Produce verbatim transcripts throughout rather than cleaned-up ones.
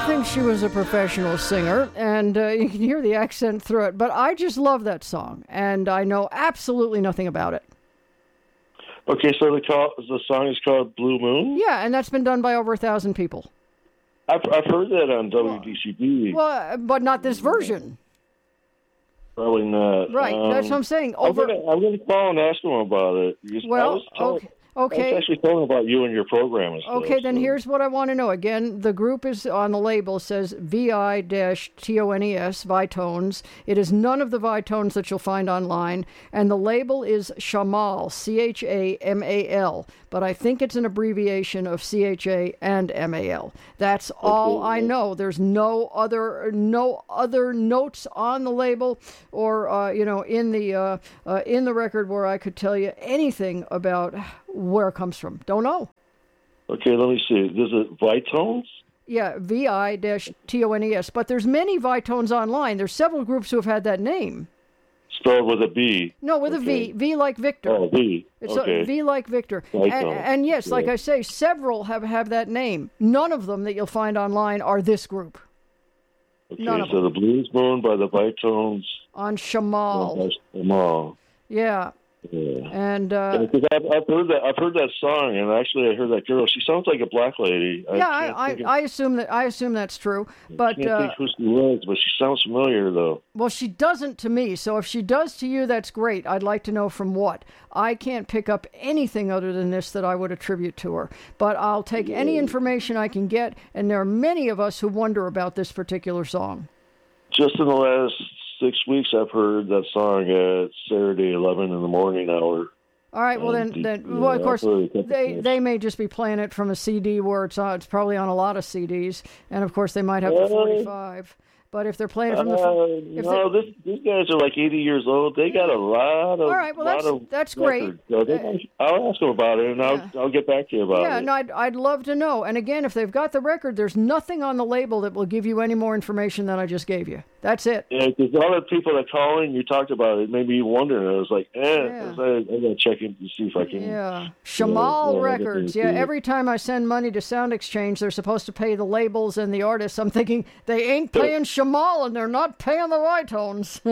don't think she was a professional singer, and uh, you can hear the accent through it, but I just love that song, and I know absolutely nothing about it. Okay, so the, call, the song is called Blue Moon? Yeah, and that's been done by over a thousand people. I've, I've heard that on W D C B. Well, but not this version. Probably not. Right, um, that's what I'm saying. Over... I'm going to call and ask them about it. Because well, I was told, okay. Okay. I was actually talking about you and your program and stuff. Okay, then so. here's what I want to know. Again, the group is on the label, says V I T O N E S, Vitones. It is none of the Vitones that you'll find online. And the label is Chamal, C H A M A L. But I think it's an abbreviation of C H A and M A L. That's all okay. I know. There's no other no other notes on the label or, uh, you know, in the, uh, uh, in the record where I could tell you anything about where it comes from. Don't know. Okay, let me see. Is it Vitones? Yeah, V I T O N E S. But there's many Vitones online. There's several groups who have had that name. Spelled with a B. No, with okay. a V. V like Victor. Oh, V. It's okay. a V like Victor. And, and yes, yeah. like I say, several have, have that name. None of them that you'll find online are this group. Okay, None of so them. the Blues Moon by the Vitones. On Chamal. Chamal. Yeah. Yeah. And uh, yeah, I've, I've heard that I've heard that song, and actually I heard that girl. She sounds like a black lady. Yeah, I I, I, I assume that I assume that's true. But I can't uh, think who she was, but she sounds familiar though. Well, she doesn't to me. So if she does to you, that's great. I'd like to know from what. I can't pick up anything other than this that I would attribute to her. But I'll take yeah. any information I can get, and there are many of us who wonder about this particular song. Just in the last six weeks, I've heard that song at Saturday eleven in the morning hour. All right, well then, then yeah, well of course they they may just be playing it from a C D where it's on, it's probably on a lot of C Ds, and of course they might have uh, the forty-five. But if they're playing it from the uh, if no, this, these guys are like eighty years old. They got a lot of all right, well that's of that's great. So they, I'll ask them about it, and yeah. I'll I'll get back to you about yeah, it. Yeah, no, I'd I'd love to know. And again, if they've got the record, there's nothing on the label that will give you any more information than I just gave you. That's it. Yeah, because all the people that call in, you talked about it, made me wonder. I was like, eh, yeah. I, was, I, I got to check in to see if I can. Yeah, Chamal you know, Records. Yeah, every time I send money to Sound Exchange, they're supposed to pay the labels and the artists. I'm thinking they ain't paying Chamal, and they're not paying the Vitones.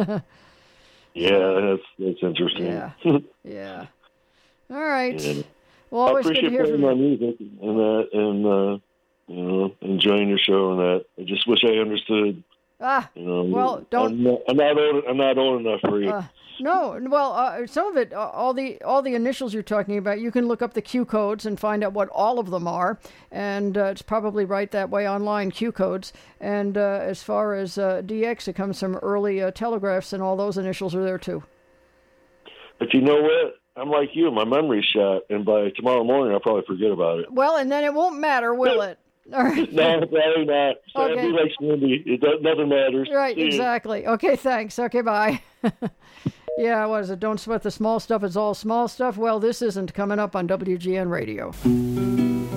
yeah, that's that's interesting. Yeah, yeah. All right. Yeah. Well, I always good to hear from my you. music and that, and uh, you know, enjoying your show and that. I just wish I understood. Ah, you know, well, don't. I'm not, I'm not old. I'm not old enough for you. Uh, no, well, uh, some of it, uh, all the all the initials you're talking about, you can look up the Q codes and find out what all of them are, and uh, it's probably right that way online. Q codes, and uh, as far as uh, D X, it comes from early uh, telegraphs, and all those initials are there too. But you know what? I'm like you. My memory's shot, and by tomorrow morning, I'll probably forget about it. Well, and then it won't matter, will it? All right. No, probably not. So okay. I'll be like Cindy. It does, nothing matters. Right, See exactly. You. Okay, thanks. Okay, bye. Yeah, what is it? Don't sweat the small stuff. It's all small stuff. Well, this isn't coming up on W G N Radio.